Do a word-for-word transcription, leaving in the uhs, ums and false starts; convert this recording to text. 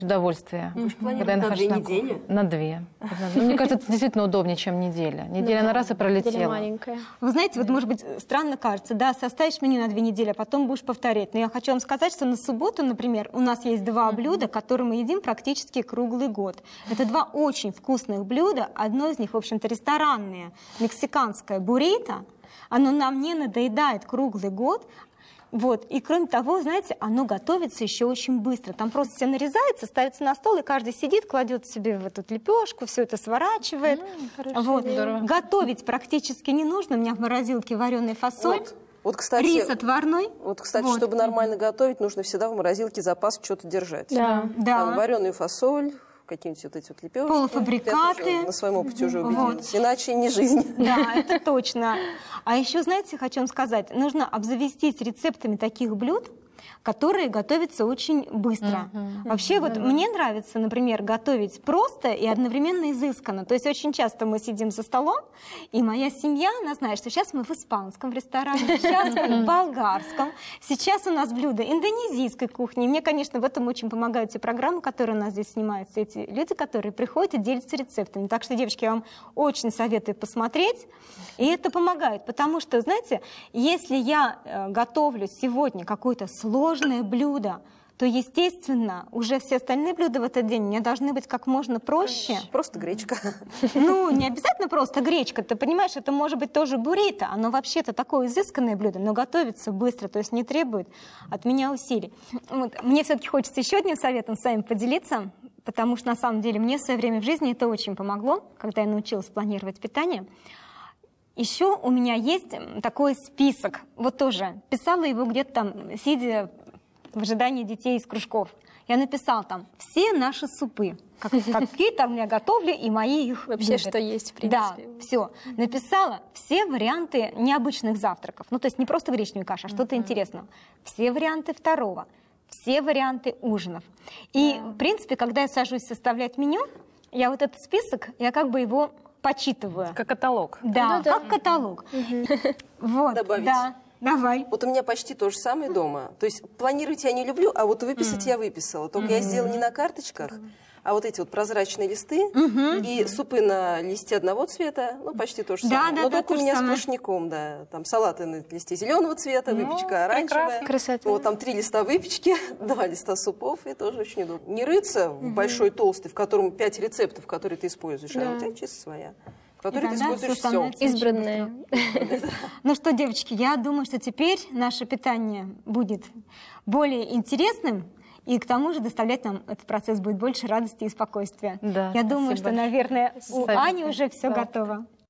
удовольствие. Вы когда я на две на недели? кухне. На две. Ну, мне кажется, это действительно удобнее, чем неделя. Неделя Да, на раз и пролетела. неделя маленькая. Вы знаете, вот может быть странно кажется, да, составишь меню на две недели, а потом будешь повторять. Но я хочу вам сказать, что на субботу, например, у нас есть два блюда, которые мы едим практически круглый год. Это два очень вкусных блюда. Одно из них, в общем-то, ресторанное, мексиканское буррито. Оно нам не надоедает круглый год. Вот. И кроме того, знаете, оно готовится еще очень быстро. Там просто все нарезается, ставится на стол, и каждый сидит, кладет себе в эту лепешку, все это сворачивает. Mm, вот. Готовить практически не нужно. У меня в морозилке вареная фасоль. Вот. Вот, кстати, рис отварной. Вот, кстати, вот. чтобы нормально готовить, нужно всегда в морозилке запас что-то держать. Да. Да. Там вареную фасоль, какие-нибудь вот эти вот лепешки. Полуфабрикаты. Я тоже на своем опыте уже убедилась. Вот. Иначе не жизнь. Да, это точно. А еще, знаете, хочу вам сказать, нужно обзавестись рецептами таких блюд, которые готовятся очень быстро. Mm-hmm. Вообще, вот Mm-hmm. мне нравится, например, готовить просто и одновременно изысканно. То есть очень часто мы сидим за столом, и моя семья, она знает, что сейчас мы в испанском ресторане, сейчас мы в болгарском, сейчас у нас блюда индонезийской кухни. И мне, конечно, в этом очень помогают те программы, которые у нас здесь снимаются, эти люди, которые приходят и делятся рецептами. Так что, девочки, я вам очень советую посмотреть, и это помогает, потому что, знаете, если я э, готовлю сегодня какое-то сложное блюдо, то, естественно, уже все остальные блюда в этот день мне должны быть как можно проще. Просто гречка. Ну, не обязательно просто гречка. Ты понимаешь, это может быть тоже буррито. Оно вообще-то такое изысканное блюдо, но готовится быстро, то есть не требует от меня усилий. Вот. Мне все-таки хочется еще одним советом с вами поделиться, потому что, на самом деле, мне в свое время в жизни это очень помогло, когда я научилась планировать питание. Еще у меня есть такой список, вот тоже, писала его где-то там, сидя в ожидании детей из кружков. Я написала там все наши супы, как, какие там я готовлю, и мои их Вообще, любят. что есть, в принципе. Да, все. Написала все варианты необычных завтраков. Ну, то есть не просто гречневая каша, а что-то интересное. Все варианты второго, все варианты ужинов. И, в принципе, когда я сажусь составлять меню, я вот этот список, я как бы его почитываю. Как каталог. Да, Ну, да. как каталог. Вот, Добавить? да. Давай. Вот у меня почти то же самое дома. То есть планировать я не люблю, а вот выписать я выписала. Только я сделала не на карточках, а вот эти вот прозрачные листы и супы на листе одного цвета, ну почти то же Да, самое. да, Но да, только то у же меня самое. сплошняком, да. Там салаты на листе зеленого цвета, выпечка оранжевая. Красота. Вот там три листа выпечки, два листа супов, и тоже очень удобно. Не рыться в большой толстый, в котором пять рецептов, которые ты используешь, а у тебя чисто своя, в которой ты тогда используешь всё все. становится очень Избранные. Ну что, девочки, я думаю, что теперь наше питание будет более интересным, и к тому же доставлять нам этот процесс будет больше радости и спокойствия. Да, я думаю, спасибо. что, наверное, у Советы. Ани уже все Да. готово.